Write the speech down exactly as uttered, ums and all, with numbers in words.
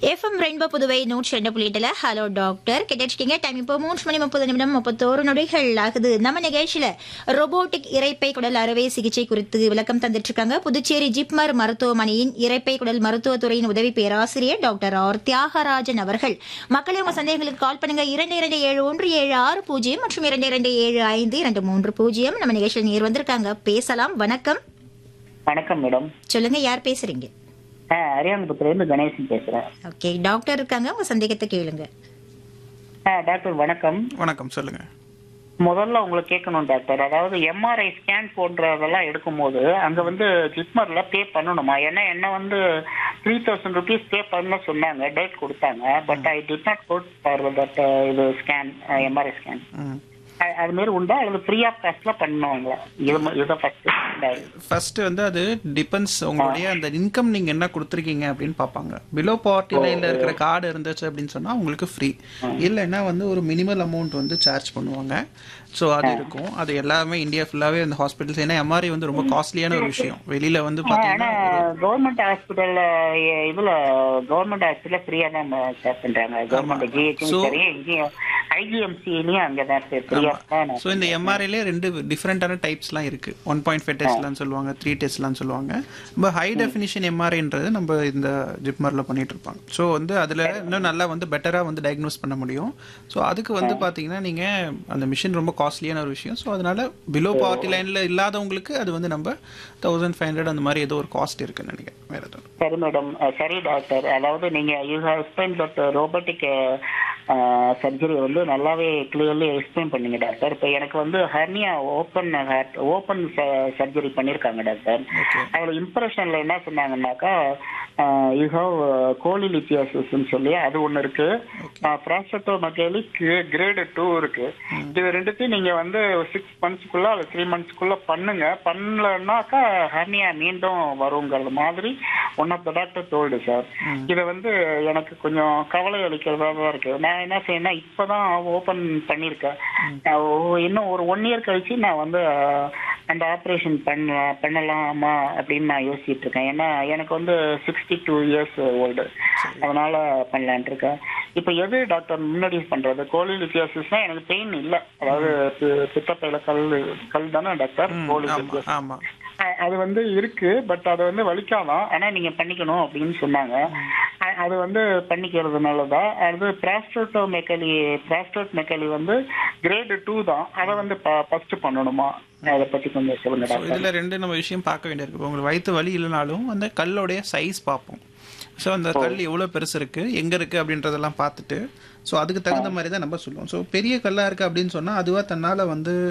FM rainbow Puduvai நூற்றி ரெண்டு புள்ளி எட்டுல ஹலோ டாக்டர் கேட்டுருக்கீங்க. டைம் இப்போ மூன்று மணி முப்பது நிமிடம் முப்பத்தோரு நொடிகள் ஆகுது. நம்ம நிகழ்ச்சியில ரோபோட்டிக் இரைப்பை குடல் அறுவை சிகிச்சை குறித்து விளக்கம் தந்துட்டு இருக்காங்க புதுச்சேரி ஜிப்மர் மருத்துவமனையின் இரைப்பை குடல் மருத்துவத்துறையின் உதவி பேராசிரியர் டாக்டர் ஆர் தியாகராஜன் அவர்கள். மக்களே உங்க சந்தேகங்களுக்கு கால் பண்ணுங்க இரண்டு இரண்டு ஏழு ஒன்று ஏழு ஆறு பூஜ்ஜியம் மற்றும் இரண்டு இரண்டு ஏழு ஐந்து இரண்டு மூன்று பூஜ்ஜியம். நம்ம நிகழ்ச்சியில் நேர் வந்திருக்காங்க, பேசலாம். வணக்கம். வணக்கம் மேடம். சொல்லுங்க, யார் பேசுறீங்க? அரியாங்குப்பத்திலிருந்து கணேசன் பேசுறேன். ஓகே, டாக்டர் இருக்காங்க, உங்க சந்தேகத்தை கேளுங்க. டாக்டர் வணக்கம். வணக்கம், சொல்லுங்க. முதல்ல உங்களுக்கு கேட்கணும் டாக்டர், அதாவது எம்ஆர்ஐ ஸ்கேன் போன்றதெல்லாம் எடுக்கும்போது அங்க வந்து ஜிப்மர்ல பே பண்ணணுமா? ஏன்னா என்ன வந்து த்ரீ தௌசண்ட் ருபீஸ் பே பண்ண சொன்னாங்க, டேட் கொடுத்தாங்க. But I did not code for that இது ஸ்கேன், எம்ஆர்ஐ ஸ்கேன். அது மாதிரி உண்டா அல்லது ஃப்ரீ ஆஃப் காஸ்ட்ல பண்ணுவாங்களா? இது இதுதான் ஃபர்ஸ்ட். ஃபர்ஸ்ட் வந்து அது டிபெண்ட்ஸ், உங்களுடைய அந்த இன்கம் நீங்க என்ன கொடுத்துருக்கீங்க அப்படின்னு பார்ப்பாங்க. பிலோ பாவர்ட்டி லைன்ல இருக்கிற கார்டு இருந்துச்சு அப்படின்னு சொன்னா உங்களுக்கு ஃப்ரீ, இல்லைன்னா வந்து ஒரு மினிமல் அமௌண்ட் வந்து சார்ஜ் பண்ணுவாங்க. ஸோ அது இருக்கும். அது எல்லாமே இந்தியா ஃபுல்லாவே அந்த ஹாஸ்பிட்டல்ஸ், ஏன்னா எம்ஆர்ஐ வந்து ரொம்ப காஸ்ட்லியான ஒரு விஷயம். வெளியில வந்து பாத்தீங்கன்னா கவர்மெண்ட் ஹாஸ்பிட்டல்ல இதுல கவர்மெண்ட் ஹாஸ்பிட்டல்ல ஃப்ரீயா தான் சார்ஜ் பண்றாங்க. கவர்மெண்ட் ஜிஹெச்யும் சரி, இங்கேயும் ஐஜிஎம்சிலயும் அங்கதான் ஃப்ரீயா தான். ஸோ இந்த எம்ஆர்ஐல ரெண்டு டிஃப்ரெண்டான டைப்ஸ்லாம் இருக்கு. ஒன் பாயிண்ட் ஃபைவ் டெஸ்ட்லாம் சொல்லுவாங்க, த்ரீ டெஸ்ட்லாம் சொல்லுவாங்க. நம்ம ஹை டெஃபினிஷன் எம்ஆர்ஐன்றது நம்ம இந்த ஜிப்மர்ல பண்ணிட்டு இருப்பாங்க. ஸோ வந்து அதுல இன்னும் நல்லா வந்து பெட்டரா வந்து டயக்னோஸ் பண்ண முடியும். ஸோ அதுக்கு வந்து பாத்தீங்கன்னா நீங்க அந்த மிஷின் ரொம்ப காஸ்ட்லியான ஒரு விஷயம். ஸோ அதனால பிலோ பாவர்ட்டி லைன்ல இல்லாதவங்களுக்கு அது வந்து நம்ம தௌசண்ட் ஃபைவ் ஹண்ட்ரட் அந்த மாதிரி ஏதோ ஒரு காஸ்ட் இருக்குன்னு நினைக்கிறேன். வேற எதுவும். சரி மேடம். சரி டாக்டர், அதாவது நீங்க you have explain that robotic surgery வந்து நல்லாவே கிளியர்லி எக்ஸ்பிளைன் பண்ணீங்க டாக்டர். இப்போ எனக்கு வந்து ஹர்னியா ஓப்பன் ஓப்பன் சர்ஜரி பண்ணியிருக்காங்க டாக்டர். அதில் இம்ப்ரெஷன்ல என்ன சொன்னாங்கன்னாக்கா யூ ஹாவ் கோலிலித்தியாசிஸ்ன்னு சொல்லி அது ஒன்று இருக்கு, பிராஸ்டோமகேலி கிரேடு டூ இருக்கு. இது ரெண்டுத்தையும் நீங்க வந்து சிக்ஸ் மந்த்ஸ்க்குள்ள அல்லது த்ரீ மந்த்ஸ்க்குள்ள பண்ணுங்க. பண்ணலன்னாக்கா ஹர்னியா மீண்டும் வருங்கிறது மாதிரி one of the doctor told sir. இதை வந்து எனக்கு கொஞ்சம் கவலை அளிக்கிறதா தான் இருக்கு. நான் என்ன செய்யணும், இப்பதான் ஓபன் பண்ணிருக்கேன். இன்னும் ஒரு ஒன் இயர் கழிச்சு நான் வந்து அந்த ஆப்ரேஷன் பண்ண பண்ணலாமா அப்படின்னு நான் யோசிச்சுட்டு இருக்கேன். ஏன்னா எனக்கு வந்து சிக்ஸ்டி டூ இயர்ஸ் ஓல்டு, அதனால பண்ணலான் இருக்கேன். இப்ப எது டாக்டர் முன்னாடி பண்றது? கோலிலித்தியாசிஸ்னா எனக்கு பெயின் இல்லை, அதாவது பித்தப்பையில கல் கல் தானே டாக்டர் கோலிலித்தியாசிஸ் அது வந்து இருக்கு. பட் அது வந்து வலிக்காதான், ஆனா நீங்க பண்ணிக்கணும் அப்படின்னு சொன்னாங்க. அது வந்து பண்ணிக்கிறதுனாலதான். அது பிராஸ்டோமேக்கலி பிராஸ்டோமேக்கலி வந்து கிரேடு டூ தான், அதை வந்து ஃபர்ஸ்ட் பண்ணணுமா? அதை பத்தி கொஞ்சம் சொல்லுங்க. இதுல ரெண்டு நம்ம விஷயம் பார்க்க வேண்டியிருக்கு. உங்களுக்கு வயிற்று வலி இல்லைனாலும் அந்த கல்லுடைய சைஸ் பார்ப்போம். ஸோ அந்த கல் எவ்வளோ பெருசு இருக்கு, எங்க இருக்கு அப்படின்றதெல்லாம் பார்த்துட்டு ஸோ அதுக்கு தகுந்த மாதிரி தான் நம்ம சொல்லுவோம். ஸோ பெரிய கல்லா இருக்கு அப்படின்னு சொன்னா அதுவா தன்னால வந்து